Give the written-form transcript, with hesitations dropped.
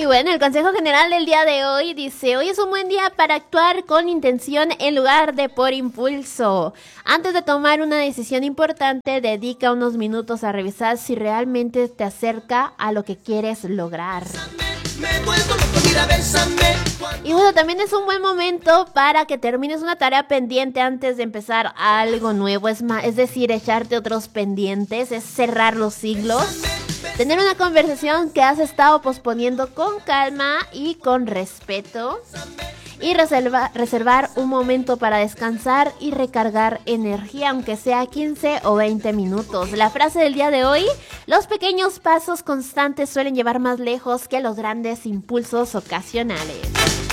bueno, el consejo general del día de hoy dice: hoy es un buen día para actuar con intención en lugar de por impulso. Antes de tomar una decisión importante, dedica unos minutos a revisar si realmente te acerca a lo que quieres lograr. Y bueno, también es un buen momento para que termines una tarea pendiente antes de empezar algo nuevo. Es decir, echarte otros pendientes, es cerrar los ciclos. Tener una conversación que has estado posponiendo con calma y con respeto. Y reservar un momento para descansar y recargar energía, aunque sea 15 o 20 minutos. La frase del día de hoy: los pequeños pasos constantes suelen llevar más lejos que los grandes impulsos ocasionales.